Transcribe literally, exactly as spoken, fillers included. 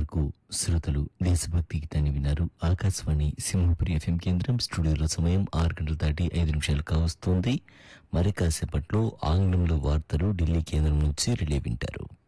వరకు శ్రోతలు దేశభక్తి గీతాన్ని విన్నారు. ఆకాశవాణి సింహపురి ఎఫ్ఎం కేంద్రం. స్టూడియోలో సమయం ఆరు గంటలు దాటి ఐదు నిమిషాలు కావస్తుంది. మరి కాసేపట్లో ఆంగ్లంలో వార్తలు ఢిల్లీ కేంద్రం నుంచి రిలే వింటారు.